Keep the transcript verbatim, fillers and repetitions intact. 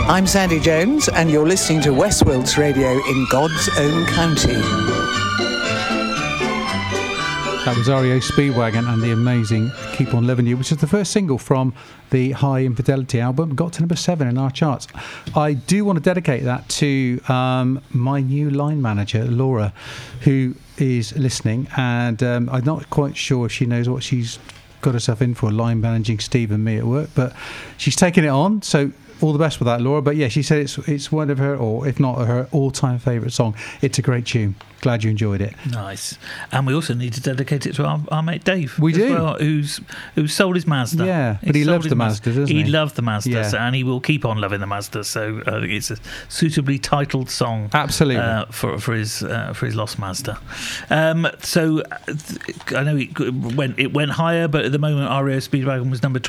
I'm Sandy Jones, and you're listening to West Wilts Radio in God's own county. That was R E O Speedwagon and the amazing Keep On Loving You, which is the first single from the High Infidelity album. Got to number seven in our charts. I do want to dedicate that to um, my new line manager, Laura, who is listening, and um, I'm not quite sure if she knows what she's got herself in for, line managing Steve and me at work, but she's taking it on, so all the best with that, Laura. But yeah, she said it's it's one of her, or if not her all-time favourite song. It's a great tune. Glad you enjoyed it. Nice. And we also need to dedicate it to our, our mate Dave. We do. Well, who's who's sold his Mazda. Yeah, but he loves the Mazda, doesn't he? He loved the Mazda, Yeah. so, and he will keep on loving the Mazda. So uh, it's a suitably titled song. Absolutely. Uh, for for his uh, for his lost Mazda. Um, so uh, th- I know it went it went higher, but at the moment R E O Speedwagon was number